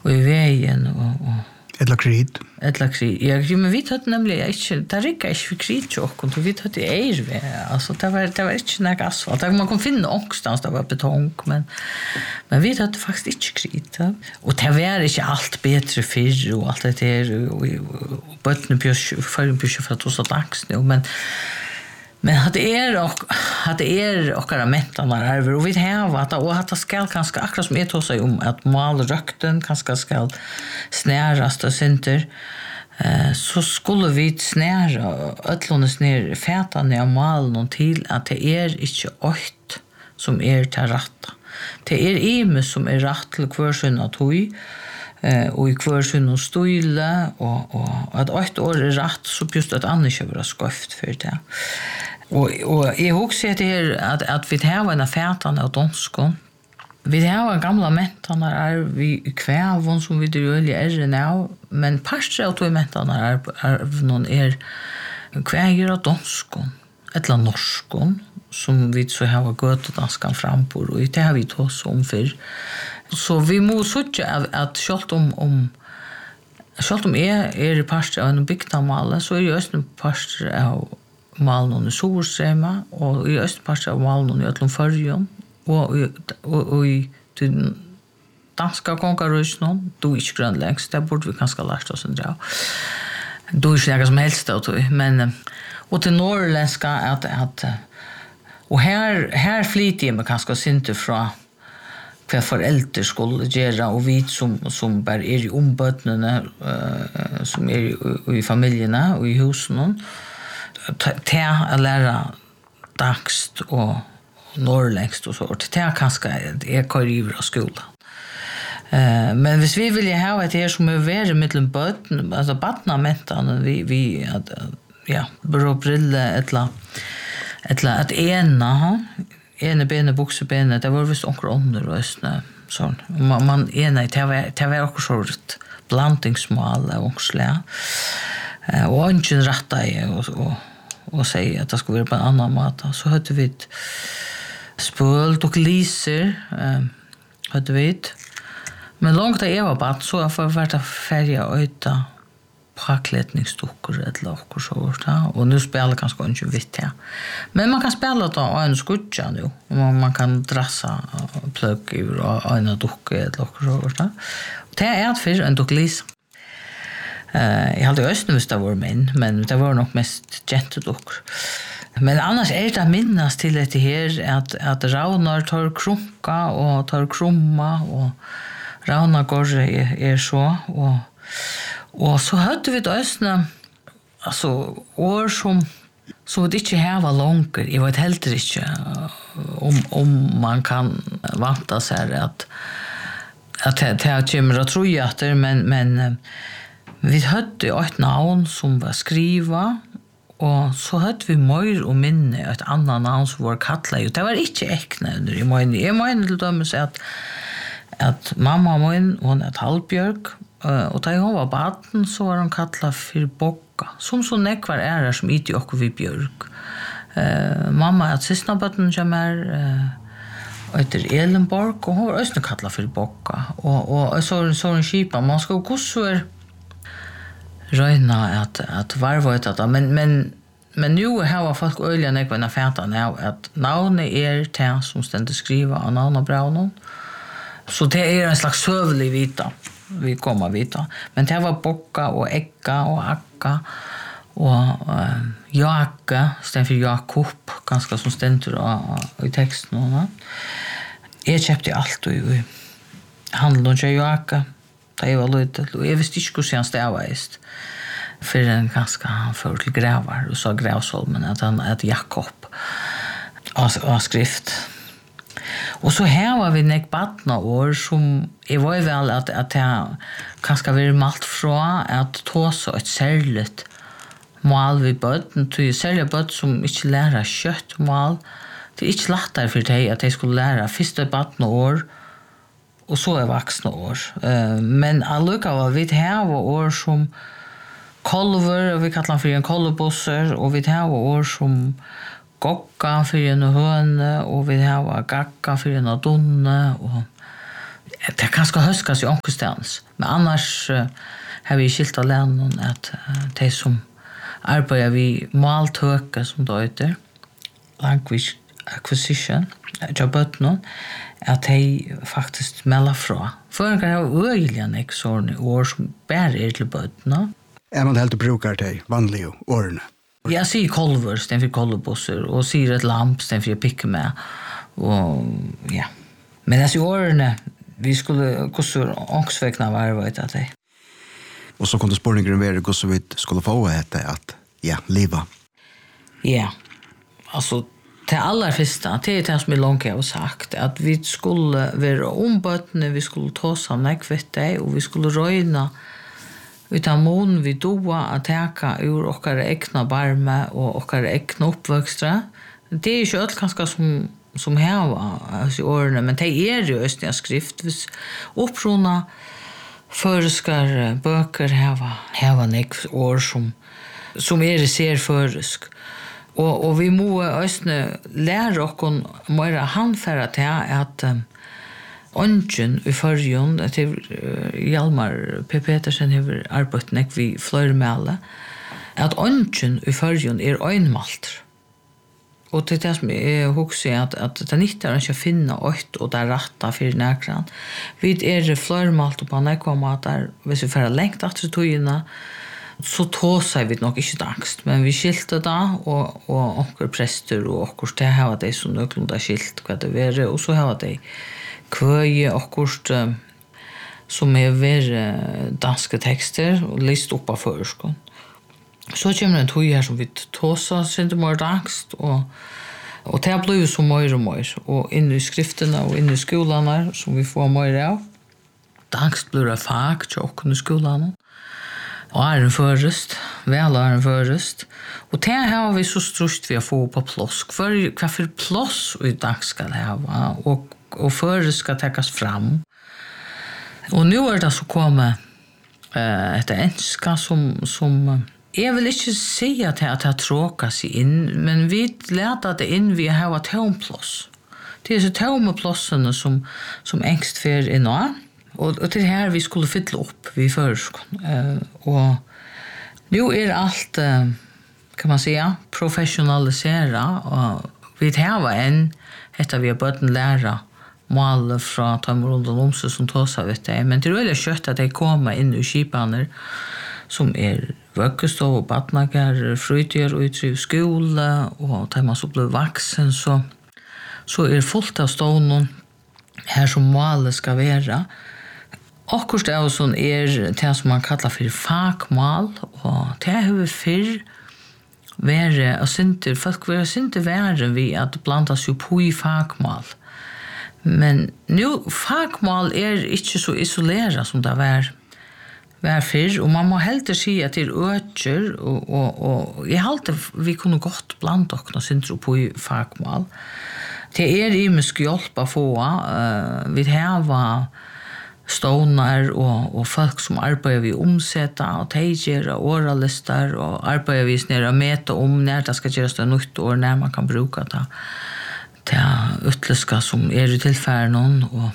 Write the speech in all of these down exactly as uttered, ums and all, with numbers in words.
och i vägen och, och Ett lakrid. Ett lakrid. Ja, men vi hade nämligen inte, det rickade inte för krit och vi hade eir. Alltså, det var, det var inte något asfalt. Man kunde finna någonstans, det var betong, men, men vi hade faktiskt inte krit. Och det var inte allt bättre förr och allt det där. Och, och, och bötterna björs för att ta så dags nu, men Men hade er och hade er och alla mentarna över och vi har att och att det ska kanske akkurat som ett sig om att mal rökten kanske ska snäras och center eh så skulle vi snära öllonnes ner fätan ner mal någon till att det är inte åt som är till rätta. Det är ime som är rätt till kvarsen att hui eh och i kvarsen och stilla och och att åt år är rätt så just att annars vara skoft för det. Och och jag också det här att att vi har en affärtan av danskon. Vi har gamla mentarna är vi kvävon som vi dröjer är nu, men pastor av mentarna är är någon är kväger av danskon eller norskon som vi så har gått danskan fram på och det har vi tagit om för. Så vi måste söka att skalt om om skalt om är är pastor av en byggnadsmal så är det just en pastor av Malnon i Solstrema och i östpasset av Malnon i Ötlundförjon och, och, och i den danska kongarrysnon, då är inte grönlängst, där borde vi kanske lärt oss en del. Då är inte något som helst då, men och till norrländska att, att och här, här flyter jag mig kanske inte från hva föräldrar skulle göra och vi som, som bara är i ombötnarna uh, som är i, i familjerna och i husen till att lära danskt och norrlängst och så. Det är kanske är karriär och skola. Uh, men hvis vi vill ha ett här som är värre mellan böten, alltså badnamentan, vi, vi att, ja, bra brille etla, etla att ena, ena bene, buksebene, det var visst onker under och sån. Man, man ena, det var, det var också sort blandingsmål och onksle. Uh, och ingen rätta och, och och säga att det skulle vara på en annan mat. Så hade vi spölt och liser. Eh, hade vi. Men långt där jag var på så jag får vara färdiga och yta pakletningsdockor eller något sånt. Och nu spelar kanske inte vitt här. Men man kan spela då en skutcha nu. Man, man kan drassa plugg ur och en docka eller något sånt. Det är ett för en docklis. Uh, jag hade östen visst det var min, men det var nog mest gentedockor. Men annars är det minnas till det här att, att Raunar tar krunka och tar krumma och Raunar går är, är så. Och, och så hade vi östen alltså år som så det inte här var långt. Jag vet helt inte om, om man kan vanta sig att att det här kommer att tro att det, men, men vi hade ett navn som var skriva och så hade vi mer och minne ett annat navn som var kattla. Det var inte äkna under i mån. Jag menar till dem att att mamma min hon är halvbjörk och då hon var baden så var hon kattla för bocka. Som så nekvar är som inte och vi björk. Uh, mamma är sista baden som är uh, heter Elenborg och hon var också kattla för bocka. Och och så så en skipa man ska gå så röna att att varva det men men men nu har folk öliga när på affärerna now att navnet är det som ständigt skriva och navn och braunon. Så det är en slags sövlig vita vi kommer vita. Men det var bocka och äcka och akka och uh, jaka stället för Jakob ganska som ständigt i texten och jag köpte allt i handlade om jaka. Det var lite och jag visste inte hur han stävast. För en ganska han för till grävar och så grävsolmen att han att Jakob och skrift. Och så här var vi nek batna år som är var väl att att jag kanske vill malt från att ta så ett särligt mål vi bøtten till särskilt bøtt som inte lära kött mål. Det är inte lättare för dig att jag skulle lära första batna år och så är vuxna år. Uh, men alluka var vi här var år som kolver och vi kallar för en kollerbosser och vi här var år som gocka för en höne och vi här var gacka för en donne och det er ganske høskas i omkostens. Men annars uh, har vi skilt av lærnen at uh, de som arbeider vi måltøke, som det heter, language acquisition, jeg bøtt noen, at de faktisk melder fra. Før kan jeg ha øyelig ikke sånne år som bare er til bøttene. Er man helt bruker til vanlige årene? Jeg sier kolver, stedet for kolvebusser, og sier et lamp, stedet for jeg pikker med. Og, ja. Men altså årene, vi skulle gå så ångsvekna var det at det. Og så kunne spørningen være hvordan vi skulle få etter at, ja, livet. Ja, altså, det aller første, det er det som jeg langt har sagt, at vi skulle være ombøttene, vi skulle ta seg nekvette, og vi skulle røyne utan mån vi doa at teka ur okkar egna barme og okkar egna oppvøkstra. Det er ikke alt kanskje som, som heva altså, i årene, men det er jo østniga skrift. Hvis opprona føreskar bøker heva, heva nek år som, som er ser føresk. Og, og vi må østne lære okkon mer handfæra til at um, Ongen i førjon, til uh, Hjalmar P. Petersen har arbeidt nek vi fløyrmæle, at ongen i førjon er øynmalter. Og til det som jeg husker at, at det nytter ikke å finne øyt og det er retta for nærkran. Vi er fløyrmalt på nekvamater, hvis vi får lengt etter togene, så tåser vi nok ikke angst, men vi skilte da, og, og onker prester og okkur, det har de som nøklunda skilt hva det var, og så har de kvøye okkurst uh, som er vært danske tekster og list opp av føreskånd. Så kommer en tog her som vi tåsa sinde mer angst, og, og det har blivit så mer og mer, og inne i skriftene og inne i skolene som vi får mer av. Angst blir det fag til okken i skolene. Og er en førest, vel er en førest. Og det har vi så strust vi har få på plås. Hva for plås i dag skal det ha, og, og førest skal tekas fram. Og nu er det så kommet uh, et enska som, som jeg vil ikke si at det har tråkat seg inn, men vi leder det inn vi har et tomplås. Det er så tomme plåsene som, som engst fer inn og Og, og til her vi skulle fylle opp vi først. Uh, og nu er alt, uh, kan man säga, professionalisera. Og vi har en, etter vi har bøtt en lære, mål fra Tømmer og Lomse som tar seg vet jeg. Men det er veldig kjøtt at de kommer inn i skipaner som er vøkkestov og badnager, frøyder og utriv skole, og da man så blir vaksen, så, så er fullt av stånden her som målet skal være. Akkurat er sånn er det som man kallar for fagmål, og det har vi før vært, og synder, folk vil synder være vi at blanda seg på i fagmål. Men nu, fagmål er ikke så isoleret som det var, var før, og man må heller si at det er øker, og, og, og jeg halte vi kunne godt blanda oss og synder på i fagmål. Det er imisk hjelp å få, uh, vi har stånar og, og folk som arbeider vi omsetta og teger og åralister og arbeider vi nere meta om når det skal gjøres det nytt år når man kan bruke det til utlyska som er i tilfæren og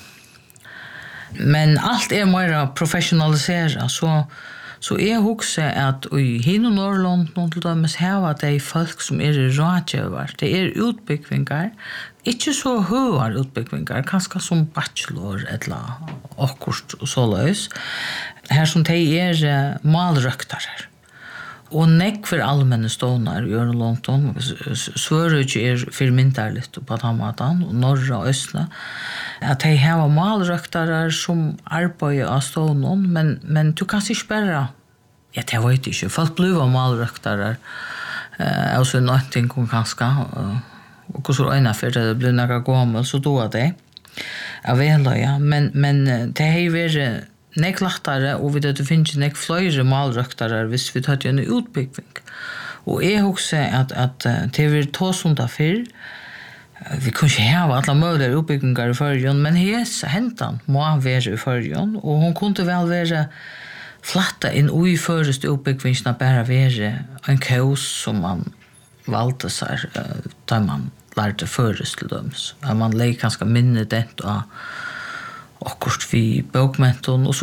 men alt er mer professionaliseret så, så jeg husker at i Hino Norrland noen til dømes heva de folk som er rådgjøver det er utbyggvingar ikke så høyere utbyggvingar, kanskje som bachelor eller akkurat og så løs. Her som de er uh, malrøktere. Og nekk for allmenne stående i Ørelånton, Svørøyge er firmyntar litt på Tamatan, og Norra og Østene, at de har malrøktere som arbeider av stående, men, men du kan ikke spørre, ja, det vet jeg ikke, folk blir malrøktere, uh, også nøyting kanskje, uh, og så øyne for det blir noe gammel, så då er det. Jeg vet det, ja. Men, men det har vært nek lettere, og vi det finnes nek flere malrøktere hvis vi tar til en utbygging. Og jeg husker at, at det vil ta som det før. Vi kunne ikke ha alle mulige utbygginger i førjen, men hes hentan må være i førjen, og hun kunne vel være flatta inn og i først utbyggingene bare være en kaos som man valgte seg da man lærte føres til døms. At man legger ganske minne dent av, akkurat vi bokmenton och så